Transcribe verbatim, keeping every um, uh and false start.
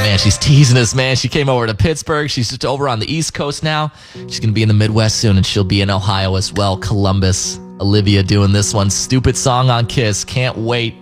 man, she's teasing us, man. She came over to Pittsburgh. She's just over on the East Coast now. She's going to be in the Midwest soon, and she'll be in Ohio as well. Columbus. Olivia doing this one. Stupid song on Kiss. Can't wait.